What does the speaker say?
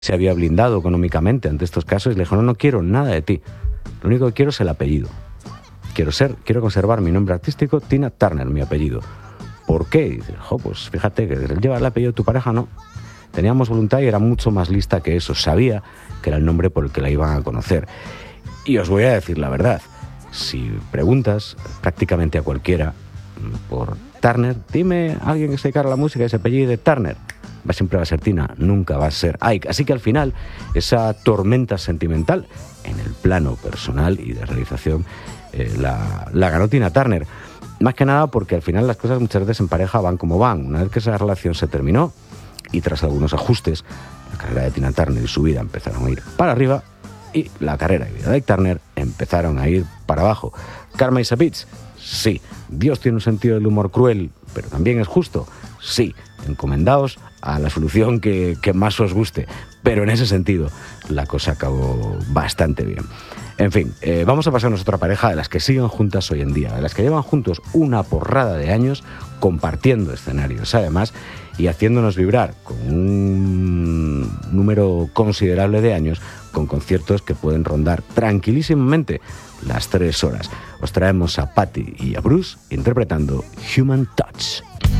se había blindado económicamente ante estos casos y le dijo, no quiero nada de ti, lo único que quiero es el apellido. Quiero conservar mi nombre artístico, Tina Turner, mi apellido. ¿Por qué? Y dice, pues fíjate que lleva el apellido de tu pareja, no. Teníamos voluntad y era mucho más lista que eso. Sabía que era el nombre por el que la iban a conocer. Y os voy a decir la verdad. Si preguntas prácticamente a cualquiera por Turner, dime a alguien que se dedicara a la música y se apellide Turner. Siempre va a ser Tina, nunca va a ser Ike. Así que al final, esa tormenta sentimental en el plano personal y de realización la ganó Tina Turner. Más que nada porque al final las cosas muchas veces en pareja van como van. Una vez que esa relación se terminó y tras algunos ajustes, la carrera de Tina Turner y su vida empezaron a ir para arriba y la carrera y vida de Ike Turner empezaron a ir para abajo. ¿Karma is a bitch? Sí. ¿Dios tiene un sentido del humor cruel, pero también es justo? Sí. Encomendaos a la solución que más os guste. Pero en ese sentido, la cosa acabó bastante bien. En fin, vamos a pasarnos a otra pareja de las que siguen juntas hoy en día, de las que llevan juntos una porrada de años, compartiendo escenarios además y haciéndonos vibrar con un número considerable de años, con conciertos que pueden rondar tranquilísimamente las 3 horas. Os traemos a Patty y a Bruce interpretando Human Touch.